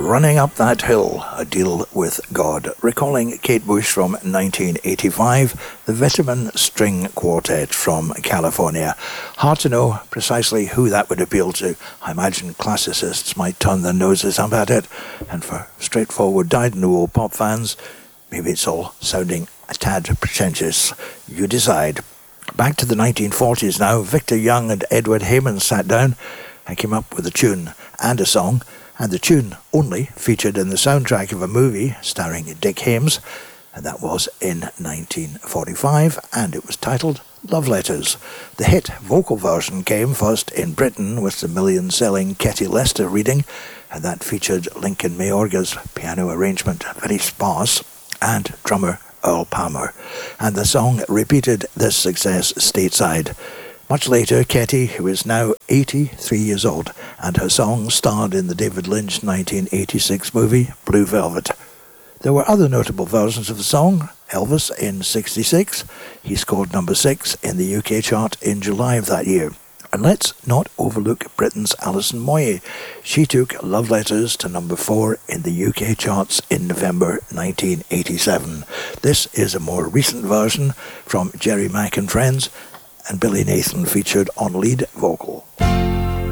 Running Up That Hill, A Deal with God, recalling Kate Bush from 1985, the Vitamin String Quartet from California. Hard to know precisely who that would appeal to. I imagine classicists might turn their noses up at it, and for straightforward dyed-in-the-wool pop fans, maybe it's all sounding a tad pretentious. You decide. Back to the 1940s now, Victor Young and Edward Heyman sat down and came up with a tune and a song, and the tune only featured in the soundtrack of a movie starring Dick Haymes, and that was in 1945, and it was titled Love Letters. The hit vocal version came first in Britain with the million-selling Ketty Lester reading, and that featured Lincoln Mayorga's piano arrangement, very sparse, and drummer Earl Palmer, and the song repeated this success stateside. Much later, Ketty, who is now 83 years old, and her song starred in the David Lynch 1986 movie Blue Velvet. There were other notable versions of the song. Elvis in '66, he scored number 6 in the UK chart in July of that year. And let's not overlook Britain's Alison Moyet. She took Love Letters to number 4 in the UK charts in November 1987. This is a more recent version from Jerry Mack and Friends, and Billy Nathan featured on lead vocal.